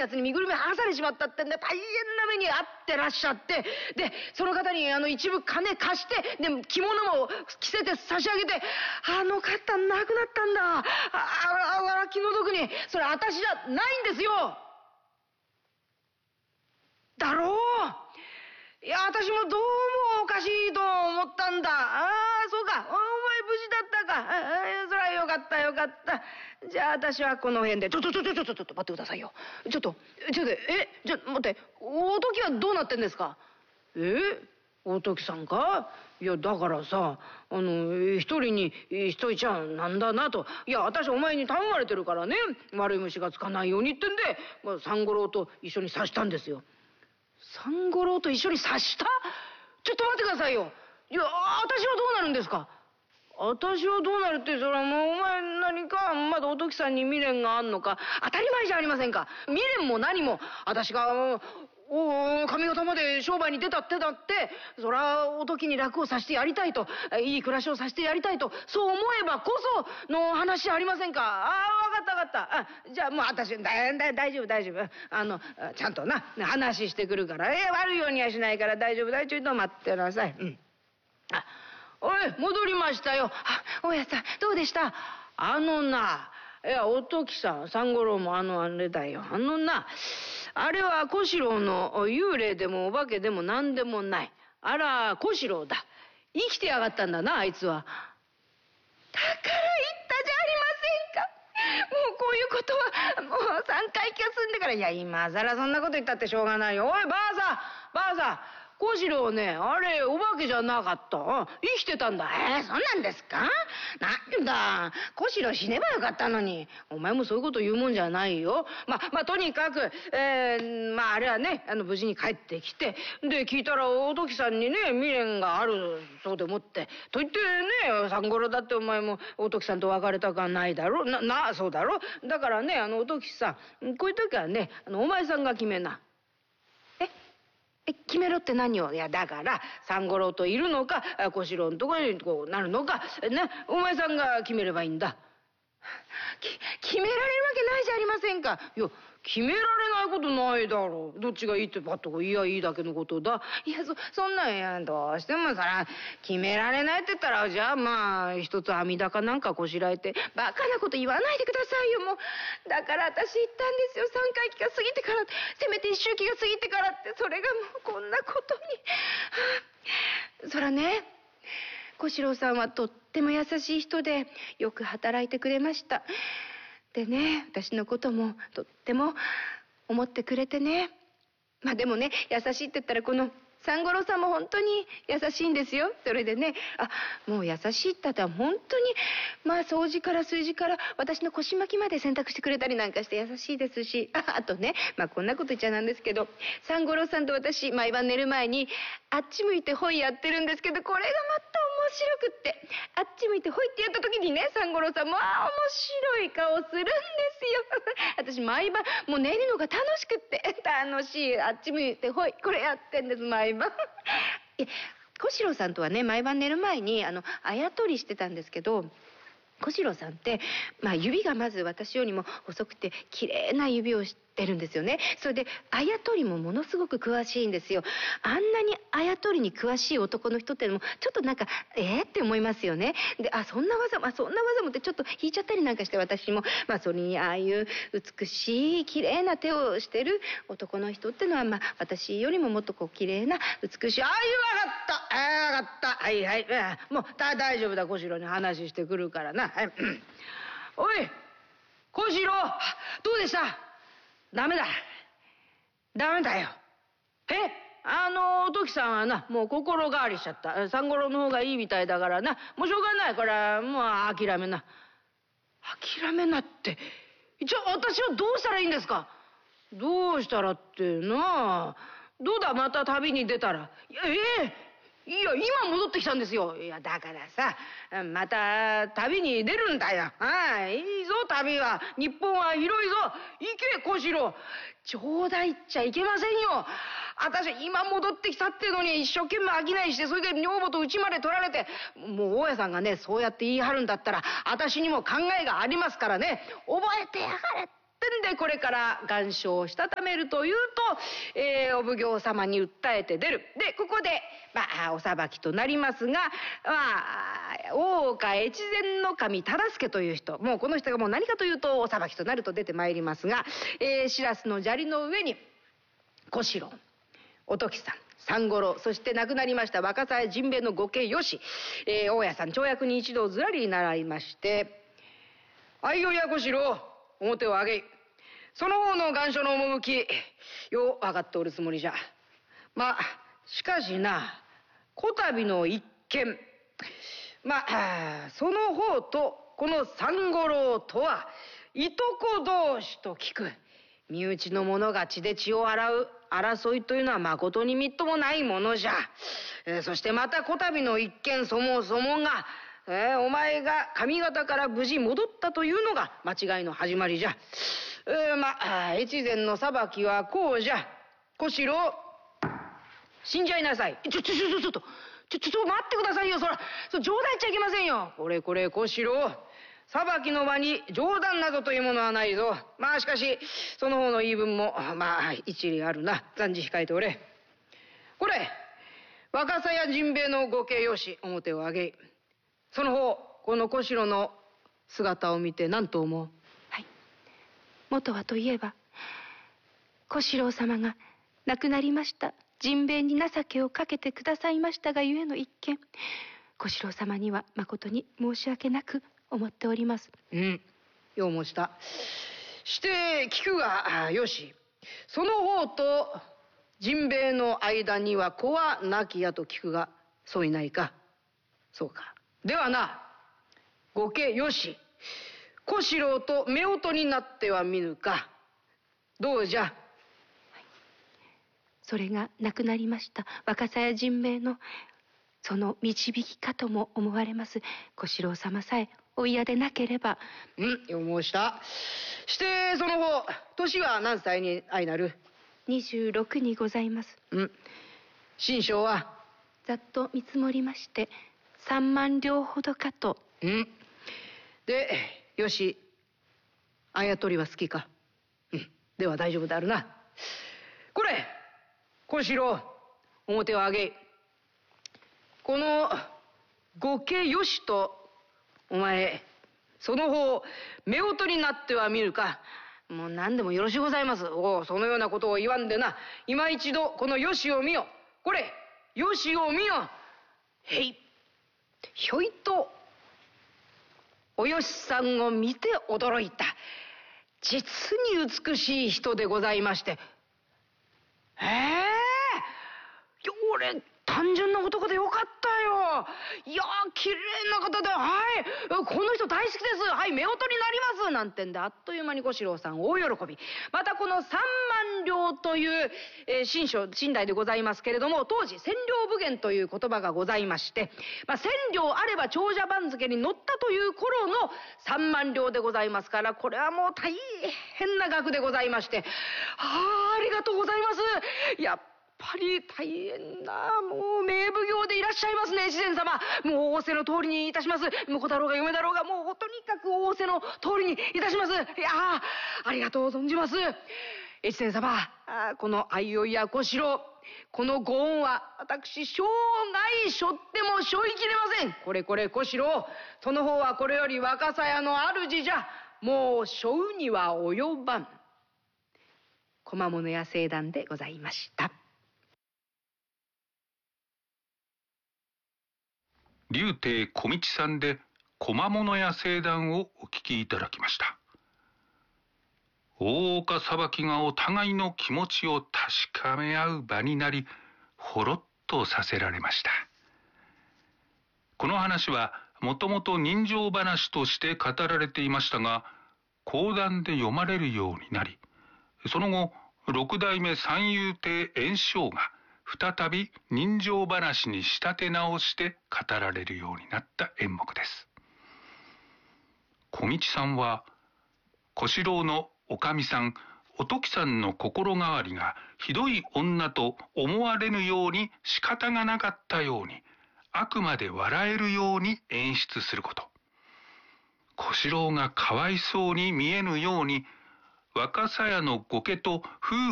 やつに身ぐるみ剥がされちまったってんで、大変な目に遭ってらっしゃって、で、その方に一部金貸して、で、着物も着せて差し上げて、あの方亡くなったんだ。気の毒に、それ私じゃないんですよ。だろう。いや、私もどうもおかしいと思ったんだ。ああ、そうか。お前無事だったか。そりゃよかったよかった。じゃあ私はこの辺で。ちょっと待ってくださいよ。ちょっと待って。おときはどうなってんですか？おときさんか？いや、だからさ、一人にしといちゃなんだなと。いや、私お前に頼まれてるからね。悪い虫がつかないようにってんで、三五郎と一緒に刺したんですよ。三五郎と一緒に刺した？ちょっと待ってくださいよ。いや、私はどうなるんですか？私はどうなるって、それはもうお前何か、まだおときさんに未練があんのか。当たり前じゃありませんか。未練も何も、私が、上方まで商売に出たってだって、そりゃおときに楽をさせてやりたいと、いい暮らしをさせてやりたいと、そう思えばこその話じゃありませんか。わかった。じゃあもう私、大丈夫。ちゃんとな、話してくるから、悪いようにはしないから大丈夫ちょっと待ってなさい。おい、戻りましたよ。大家さん、どうでした？おときさん、三五郎もあれだよ。あれは小四郎の幽霊でもお化けでも何でもない。あら、小四郎だ。生きてやがったんだな、あいつは。だから言ったじゃありませんか。もうこういうことは、もう3回気が済んでから、いや、今更そんなこと言ったってしょうがないよ。おい、ばあさん。小四郎ね、あれ、お化けじゃなかった。生きてたんだ。そうなんですか？なんだ、小四郎死ねばよかったのに。お前もそういうこと言うもんじゃないよ。とにかく、あれはね、無事に帰ってきて、で、聞いたら、おときさんにね、未練があるそうでもって。と言ってね、三五郎だってお前もおときさんと別れたくはないだろ。そうだろ。だからね、おときさん、こういう時はね、お前さんが決めな。決めろって何を？いや、だから、三五郎といるのか、小四郎のところにこうなるのか、ね、お前さんが決めればいいんだ。決められるわけないじゃありませんか。いや、決められないことないだろう。どっちがいいってパッとこう言いやいいだけのことだ。いや、そんなんや、どうしても決められないって言ったら、じゃあ一つ網高なんかこしらえて、バカなこと言わないでくださいよ、もう。だから私言ったんですよ、3回忌が過ぎてから、せめて1周忌が過ぎてからって、それがもうこんなことに。そらね、小四郎さんはとっても優しい人で、よく働いてくれました。でね、私のこともとっても思ってくれてね。でもね、優しいって言ったらこの三五郎さんも本当に優しいんですよ。それでね、もう優しいって言ったら本当に、掃除から炊事から私の腰巻きまで洗濯してくれたりなんかして優しいですし、あとね、こんなこと言っちゃなんですけど、三五郎さんと私、毎晩寝る前に、あっち向いてほいやってるんですけど、これがまた面白くって、あっち向いてほいってやった時にね、三五郎さんも面白い顔するんですよ。私毎晩もう寝るのが楽しくって、楽しい、あっち向いてほい、これやってんです、毎晩。小四郎さんとはね、毎晩寝る前にあやとりしてたんですけど、小四郎さんって、指がまず私よりも細くて綺麗な指をしてるんですよね。それであやとりもものすごく詳しいんですよ。あんなにあやとりに詳しい男の人ってのもちょっとなんかって思いますよね。で、そんな技もってちょっと引いちゃったりなんかして、私もそれにああいう美しい綺麗な手をしてる男の人ってのは私よりももっとこう綺麗な美しい。わかったはい、もう大丈夫だ、小四郎に話してくるからな。おい、小四郎、どうでした？ダメだよ。おときさんはな、もう心変わりしちゃった。三五郎の方がいいみたいだからな、もうしょうがない。これはもう諦めなって。じゃあ私はどうしたらいいんですか？どうしたらってな。どうだ、また旅に出たら。いや、今戻ってきたんですよ。いや、だからさ、また旅に出るんだよ。いいぞ、旅は。日本は広いぞ。行け、小四郎。ちょうだいっちゃいけませんよ。私、今戻ってきたってのに一生懸命商いして、それで女房と家まで取られて、もう大家さんがね、そうやって言い張るんだったら、私にも考えがありますからね。覚えてやがれってってんでこれから願書をしたためるというと、お奉行様に訴えて出る。でここでお裁きとなりますが、大岡越前守忠相という人、もうこの人がもう何かというとお裁きとなると出てまいりますが、白洲の砂利の上に小四郎、お時さん、三五郎、そして亡くなりました若狭甚兵衛の御家義、大家さん、町役人一同ずらりに習いまして、相生や小四郎、表を上げい。その方の願書の趣、よう分かっておるつもりじゃ。しかしな、こたびの一件、その方とこの三五郎とはいとこ同士と聞く。身内の者が血で血を洗う争いというのはまことにみっともないものじゃ。そしてまたこたびの一件、そもそもが、お前が上方から無事戻ったというのが間違いの始まりじゃ。越前の裁きはこうじゃ。小四郎、死んじゃいなさい。ちょっと待ってくださいよ。そ冗談言っちゃいけませんよ。これ小四郎、裁きの場に冗談などというものはないぞ。しかしその方の言い分も一理あるな。暫時控えておれ。これ若狭甚兵衛の御家義、表を上げい。その方、この小四郎の姿を見て何と思う？ はい、元はといえば小四郎様が亡くなりました甚兵衛に情けをかけてくださいましたがゆえの一件、小四郎様には誠に申し訳なく思っております。 よう申した。して聞くがよし、その方と甚兵衛の間には子は亡きやと聞くが、そういないか？そうか。ではな、御家義、小四郎と夫婦になってはみぬか？どうじゃ？ それが亡くなりました若狭甚兵衛のその導きかとも思われます。小四郎様さえお嫌でなければ。 よう申した。してその方、年は何歳に相なる ？26にございます。 身上は？ ざっと見積もりまして3万両ほどかと。 でよし、あやとりは好きか？では大丈夫であるな。これ小四郎、表を上げい。この御家義とお前、その方夫婦になってはみるか？もう何でもよろしゅうございます。そのようなことを言わんでな、今一度この義を見よ。これ義を見よ。ひょいとおよしさんを見て驚いた。実に美しい人でございまして。俺単純な男でよかったよ。いや綺麗な方で、この人大好きです。夫婦になりますなんてんで、あっという間に小四郎さん大喜び。またこの3万両という、身代でございますけれども、当時千両武元という言葉がございまして、千両あれば長者番付に乗ったという頃の3万両でございますから、これはもう大変な額でございまして、ありがとうございます。やっぱり大変なもう名奉行でいらっしゃいますね、越前様。もう仰せの通りにいたします。婿だろうが嫁だろうが、もうとにかく仰せの通りにいたします。ありがとう存じます。越前様、この相生や小四郎、このご恩は私生涯背負っても背負いきれません。これ小四郎、その方はこれより若狭屋の主じゃ。もう背負うには及ばん。小間物屋聖団でございました。 柳亭小道さんで小間物屋聖団をお聞きいただきました。大岡裁きがお互いの気持ちを確かめ合う場になり、ほろっとさせられました。この話はもともと人情話として語られていましたが、講談で読まれるようになり、その後六代目三遊亭圓生が再び人情話に仕立て直して語られるようになった演目です。小道さんは小四郎のおかみさん、おときさんの心変わりがひどい女と思われぬように仕方がなかったように、あくまで笑えるように演出すること、小四郎がかわいそうに見えぬように若狭屋の後家と夫